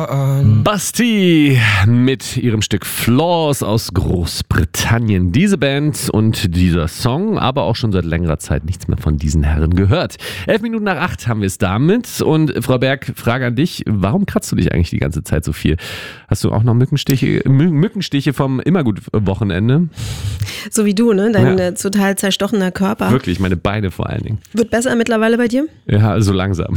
Bastille mit ihrem Stück Flaws aus Großbritannien. Diese Band und dieser Song, aber auch schon seit längerer Zeit nichts mehr von diesen Herren gehört. 7:11 haben wir es damit. Und Frau Berg, Frage an dich, warum kratzt du dich eigentlich die ganze Zeit so viel? Hast du auch noch Mückenstiche vom Immergut-Wochenende? So wie du, ne? Dein total zerstochener Körper. Wirklich, meine Beine vor allen Dingen. Wird besser mittlerweile bei dir? Ja, so langsam.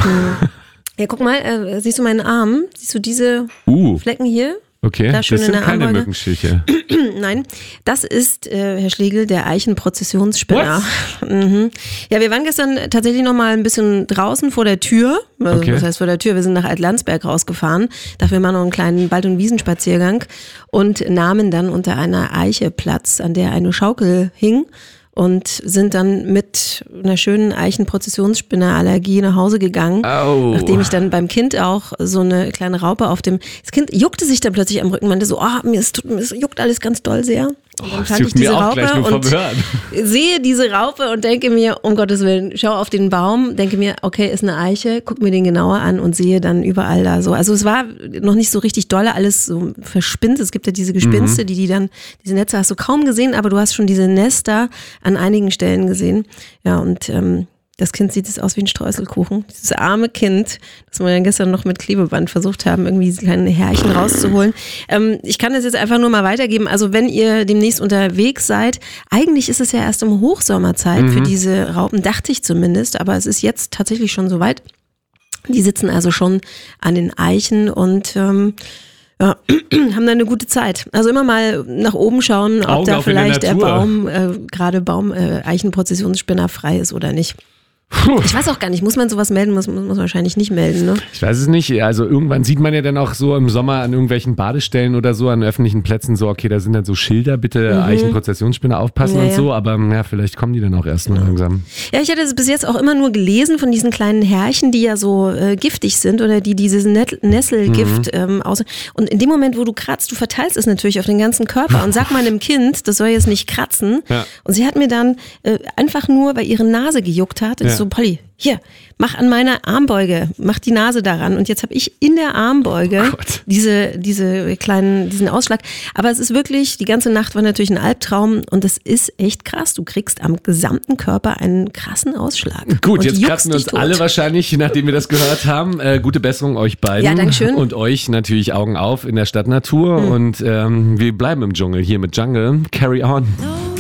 Ja, guck mal, siehst du meinen Arm? Siehst du diese Flecken hier? Okay, da schön das sind keine Mückenstiche. Nein, das ist, Herr Schlegel, der Eichenprozessionsspinner. Mhm. Ja, wir waren gestern tatsächlich noch mal ein bisschen draußen vor der Tür. Also, was heißt vor der Tür? Wir sind nach Altlandsberg rausgefahren. Dafür mal noch einen kleinen Wald- und Wiesenspaziergang und nahmen dann unter einer Eiche Platz, an der eine Schaukel hing. Und sind dann mit einer schönen Eichenprozessionsspinnerallergie nach Hause gegangen. Nachdem ich dann beim Kind auch so eine kleine Raupe auf dem... Das Kind juckte sich dann plötzlich am Rücken, meinte so, es juckt alles ganz doll sehr. Und dann fand ich diese Raupe und sehe diese Raupe und denke mir, um Gottes Willen, schau auf den Baum, denke mir, okay, ist eine Eiche, guck mir den genauer an und sehe dann überall da so. Also es war noch nicht so richtig dolle, alles so verspinnt. Es gibt ja diese Gespinste, die dann, diese Netze hast du kaum gesehen, aber du hast schon diese Nester an einigen Stellen gesehen. Ja, und das Kind sieht jetzt aus wie ein Streuselkuchen. Dieses arme Kind, das wir ja gestern noch mit Klebeband versucht haben, irgendwie diese kleinen Härchen rauszuholen. Ich kann das jetzt einfach nur mal weitergeben. Also wenn ihr demnächst unterwegs seid, eigentlich ist es ja erst um Hochsommerzeit für diese Raupen, dachte ich zumindest, aber es ist jetzt tatsächlich schon soweit. Die sitzen also schon an den Eichen und haben da eine gute Zeit. Also immer mal nach oben schauen, ob Augen da auf in der vielleicht der Natur. Baum, Eichenprozessionsspinner frei ist oder nicht. Ich weiß auch gar nicht, muss man sowas melden? Muss wahrscheinlich nicht melden, ne? Ich weiß es nicht. Also irgendwann sieht man ja dann auch so im Sommer an irgendwelchen Badestellen oder so, an öffentlichen Plätzen so, okay, da sind dann so Schilder, bitte Eichenprozessionsspinner aufpassen und so, aber vielleicht kommen die dann auch erst mal langsam. Ja, ich hatte es bis jetzt auch immer nur gelesen von diesen kleinen Härchen, die ja so giftig sind oder die dieses Nesselgift aus. Und in dem Moment, wo du kratzt, du verteilst es natürlich auf den ganzen Körper und sag meinem Kind, das soll jetzt nicht kratzen. Ja. Und sie hat mir dann einfach nur, weil ihre Nase gejuckt hat, so, Polly, hier, mach an meiner Armbeuge, mach die Nase daran. Und jetzt habe ich in der Armbeuge diesen Ausschlag. Aber es ist wirklich, die ganze Nacht war natürlich ein Albtraum und das ist echt krass. Du kriegst am gesamten Körper einen krassen Ausschlag. Gut, und jetzt kratzen wir uns alle wahrscheinlich, nachdem wir das gehört haben. Gute Besserung euch beiden. Ja, dankeschön. Und euch natürlich Augen auf in der Stadtnatur. Und wir bleiben im Dschungel hier mit Jungle. Carry on.